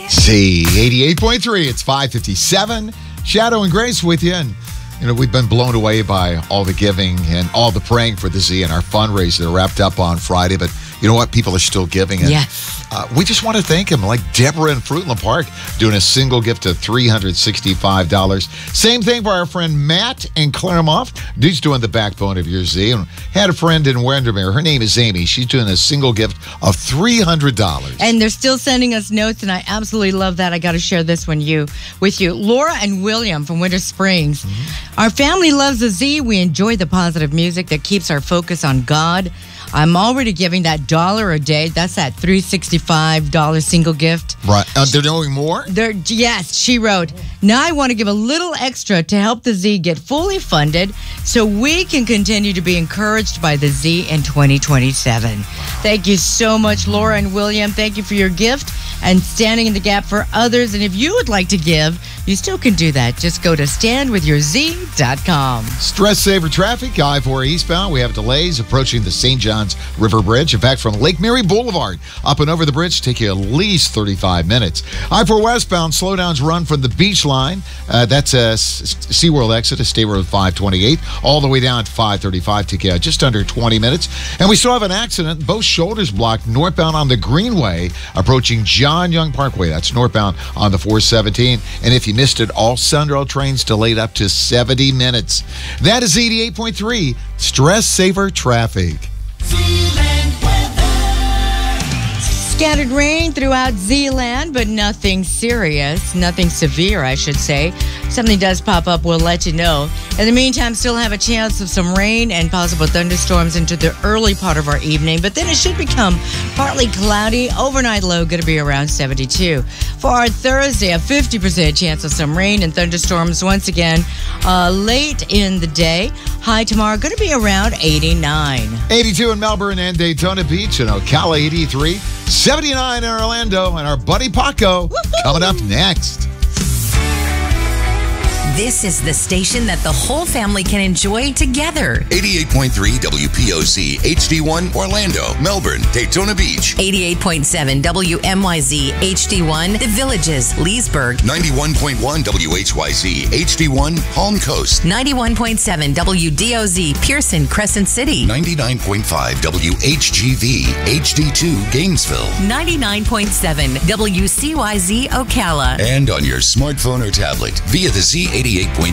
Z 88.3. It's 5:57. Shadow and Grace with you. And, we've been blown away by all the giving and all the praying for the Z and our fundraiser that wrapped up on Friday. But you know what? People are still giving. And, we just want to thank them, like Deborah in Fruitland Park, doing a single gift of $365. Same thing for our friend Matt in Claremont. Dude's doing the backbone of your Z. And had a friend in Windermere. Her name is Amy. She's doing a single gift of $300. And they're still sending us notes, and I absolutely love that. I got to share this one with you. Laura and William from Winter Springs. Our family loves the Z. We enjoy the positive music that keeps our focus on God. I'm already giving that $1 a day. That's that $365 single gift. Right. They're doing more? Yes, she wrote, now I want to give a little extra to help the Z get fully funded so we can continue to be encouraged by the Z in 2027. Thank you so much, Laura and William. Thank you for your gift and standing in the gap for others. And if you would like to give, you still can do that. Just go to standwithyourz.com. Stress saver traffic, I-4 eastbound. We have delays approaching the St. Johns River Bridge. In fact, from Lake Mary Boulevard up and over the bridge, take you at least 35 minutes. I-4 westbound, slowdowns run from the beach line. That's a SeaWorld exit to State Road 528, all the way down to 535, take you just under 20 minutes. And we still have an accident. Both shoulders blocked northbound on the Greenway, approaching John Young Parkway. That's northbound on the 417. And if you missed it, all Sunrail trains delayed up to 70 minutes. That is 88.3 Stress Saver Traffic. Scattered rain throughout Zealand, but nothing serious, nothing severe, I should say. Something does pop up, we'll let you know. In the meantime, still have a chance of some rain and possible thunderstorms into the early part of our evening, but then it should become partly cloudy. Overnight low going to be around 72. For our Thursday, a 50% chance of some rain and thunderstorms once again late in the day. High tomorrow going to be around 89. 82 in Melbourne and Daytona Beach, and Ocala 83. 79 in Orlando, and our buddy Paco coming up next. This is the station that the whole family can enjoy together. 88.3 WPOZ HD1 Orlando, Melbourne, Daytona Beach. 88.7 WMYZ HD1 The Villages, Leesburg. 91.1 WHYZ HD1 Palm Coast. 91.7 WDOZ Pearson, Crescent City. 99.5 WHGV HD2 Gainesville. 99.7 WCYZ Ocala. And on your smartphone or tablet via the Z88.3